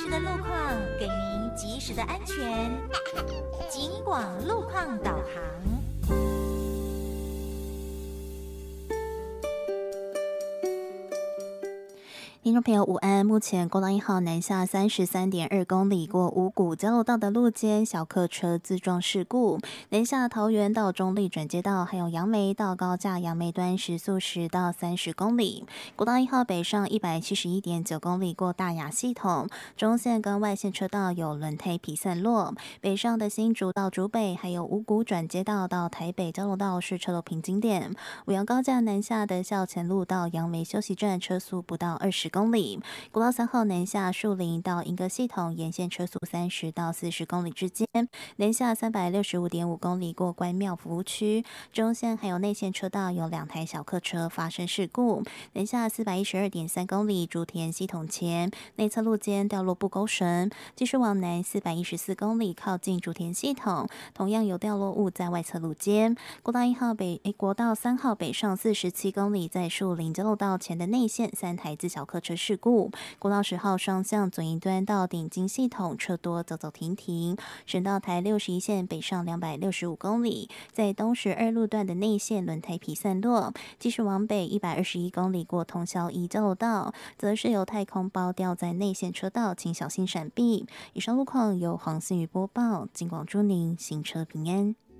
时的路况，给您及时的安全。警广路况导航。 听众朋友午安，目前国道1号南下33.2公里过五股交流道的路肩小客车自撞事故，南下桃园到中立转接道，还有杨梅到高架杨梅端时速10到30公里。国道1号北上171.9公里过大雅系统，中线跟外线车道有轮胎皮散落，北上的新竹到竹北，还有五股转接道到台北交流道是车流瓶颈点。五杨高架南下的校前路到杨梅休息站车速不到20公里，国道3号南下树林到莺歌系统沿线车速30到40公里之间，南下365.5公里过关庙服务区，中线还有内线车道有2台小客车发生事故，南下412.3公里竹田系统前内侧路肩掉落布钩绳，继续往南414公里靠近竹田系统，同样有掉落物在外侧路肩。国道3号北上47公里，在树林交流道前的内线3台自小客车事故，国道10号双向左营端到顶金系统车多走走停停，省道台61线北上265公里，在东石2路段的内线轮胎皮散落，继续往北121公里过通霄1交流道，则是有太空包掉在内线车道，请小心闪避。以上路况由黄思瑜播报，警广祝您行车平安。